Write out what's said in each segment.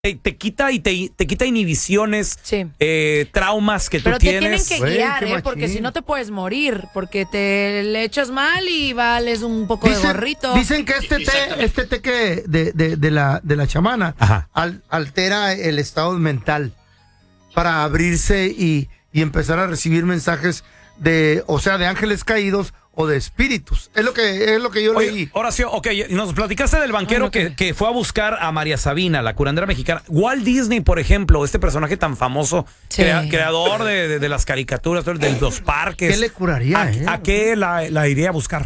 te quita y te quita inhibiciones, Sí. traumas que Pero tú te tienes. tienen que guiar, porque si no te puedes morir, porque te le echas mal y vales un poco de gorrito. Dicen que este té que de la chamana Ajá. altera el estado mental para abrirse y empezar a recibir mensajes de ángeles caídos o de espíritus. Es lo que yo leí. Horacio, nos platicaste del banquero que fue a buscar a María Sabina, la curandera mexicana. Walt Disney, por ejemplo, este personaje tan famoso, Sí. creador de las caricaturas, de los parques. ¿Qué le curaría? ¿A qué la iría a buscar?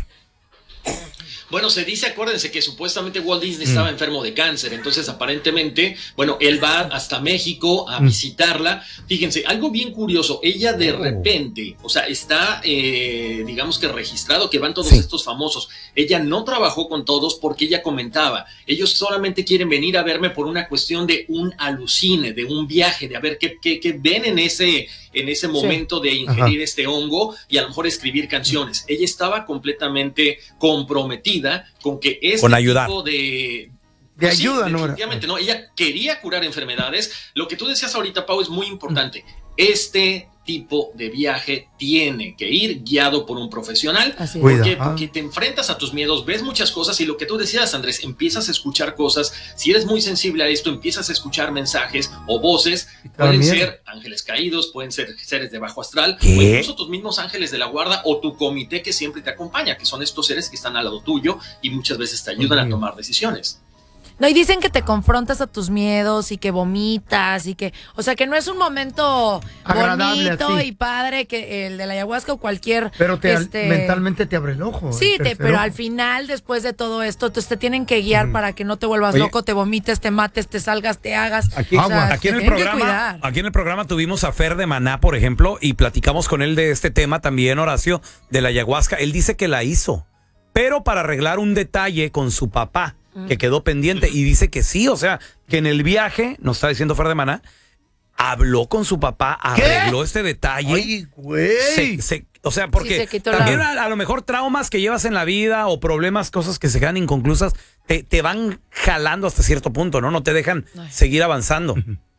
Bueno, se dice, acuérdense, que supuestamente Walt Disney estaba enfermo de cáncer, entonces aparentemente, bueno, él va hasta México a visitarla. Fíjense, algo bien curioso, ella de repente, o sea, está, digamos que registrado que van todos estos famosos. Ella no trabajó con todos porque ella comentaba, ellos solamente quieren venir a verme por una cuestión de un alucine, de un viaje, de a ver qué ven en ese momento de ingerir este hongo y a lo mejor escribir canciones. Ella estaba completamente comprometida con que este tipo de ayuda, ¿no? Definitivamente, no. Ella quería curar enfermedades. Lo que tú decías ahorita, Pau, es muy importante. Este tipo de viaje tiene que ir guiado por un profesional. ¿Por qué? Porque te enfrentas a tus miedos, ves muchas cosas y lo que tú decías, Andrés, empiezas a escuchar cosas. Si eres muy sensible a esto, empiezas a escuchar mensajes o voces. Pueden ser ángeles caídos, pueden ser seres de bajo astral, o incluso tus mismos ángeles de la guarda o tu comité que siempre te acompaña, que son estos seres que están al lado tuyo y muchas veces te ayudan a tomar decisiones. No, y dicen que te confrontas a tus miedos y que vomitas y que, o sea, que no es un momento agradable, bonito y padre que el de la ayahuasca o cualquier. Pero mentalmente te abre el ojo. Sí, pero al final, después de todo esto, te tienen que guiar para que no te vuelvas loco, te vomites, te mates, te salgas, te hagas. Aquí en el programa tuvimos a Fer de Maná, por ejemplo, y platicamos con él de este tema también, Horacio, de la ayahuasca. Él dice que la hizo, pero para arreglar un detalle con su papá que quedó pendiente, y dice que sí, o sea, que en el viaje, nos está diciendo Fer de Maná, habló con su papá, arregló este detalle. Ay, güey. O sea, porque también a lo mejor traumas que llevas en la vida o problemas, cosas que se quedan inconclusas, te van jalando hasta cierto punto, ¿no? No te dejan seguir avanzando.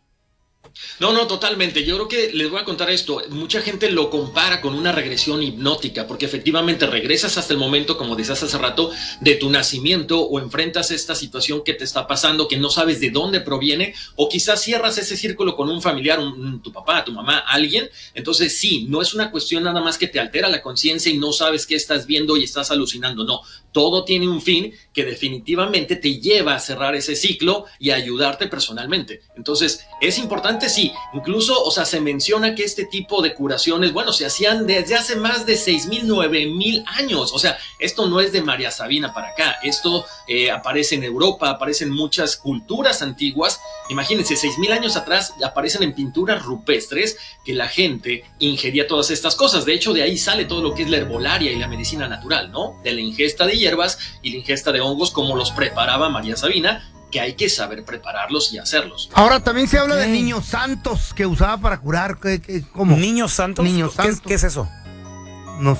No, totalmente. Yo creo que les voy a contar esto. Mucha gente lo compara con una regresión hipnótica, porque efectivamente regresas hasta el momento, como decías hace rato, de tu nacimiento, o enfrentas esta situación que te está pasando, que no sabes de dónde proviene, o quizás cierras ese círculo con un familiar, tu papá, tu mamá, alguien. Entonces sí, no es una cuestión nada más que te altera la conciencia y no sabes qué estás viendo y estás alucinando. No, todo tiene un fin que definitivamente te lleva a cerrar ese ciclo y a ayudarte personalmente. Entonces es importante. Sí, incluso, o sea, se menciona que este tipo de curaciones, bueno, se hacían desde hace más de 6,000, 9,000 años. O sea, esto no es de María Sabina para acá. Esto aparece en Europa, aparece en muchas culturas antiguas. Imagínense, 6,000 años atrás aparecen en pinturas rupestres que la gente ingería todas estas cosas. De hecho, de ahí sale todo lo que es la herbolaria y la medicina natural, ¿no? De la ingesta de hierbas y la ingesta de hongos, como los preparaba María Sabina, que hay que saber prepararlos y hacerlos. Ahora también se habla de niños santos que usaba para curar. ¿Cómo? ¿Niños santos? ¿Qué es eso? No sé.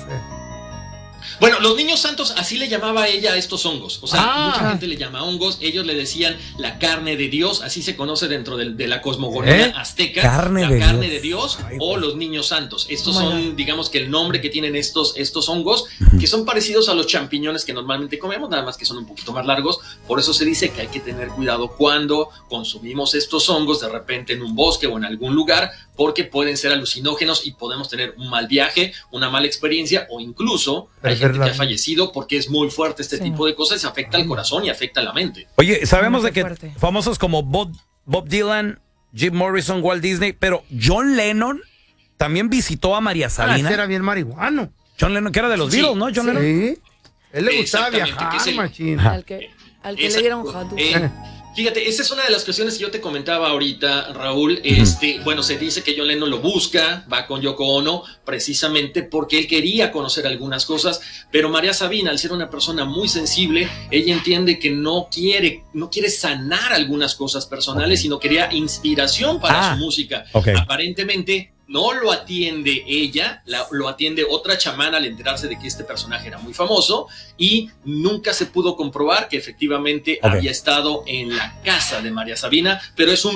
Bueno, los niños santos, así le llamaba ella a estos hongos. O sea, mucha gente le llama hongos. Ellos le decían la carne de Dios, así se conoce dentro de la cosmogonía azteca. Carne de Dios. O los niños santos. Estos son, digamos que el nombre que tienen estos hongos, que son parecidos a los champiñones que normalmente comemos, nada más que son un poquito más largos. Por eso se dice que hay que tener cuidado cuando consumimos estos hongos de repente en un bosque o en algún lugar, porque pueden ser alucinógenos y podemos tener un mal viaje, una mala experiencia, o incluso hay gente que ha fallecido porque es muy fuerte este tipo de cosas, y afecta al corazón y afecta a la mente. Oye, sabemos de que famosos como Bob Dylan, Jim Morrison, Walt Disney, pero John Lennon también visitó a María Sabina. Ese era bien marihuano. John Lennon, que era de los Beatles, ¿no? John Lennon. Sí. Él le gustaba viajar, machín. Al que le dieron jadu. Fíjate, esa es una de las cuestiones que yo te comentaba ahorita, Raúl. Bueno, se dice que John Lennon lo busca, va con Yoko Ono, precisamente porque él quería conocer algunas cosas, pero María Sabina, al ser una persona muy sensible, ella entiende que no quiere sanar algunas cosas personales, sino quería inspiración para su música. Aparentemente, no lo atiende ella, lo atiende otra chamana al enterarse de que este personaje era muy famoso y nunca se pudo comprobar que efectivamente había estado en la casa de María Sabina, pero es un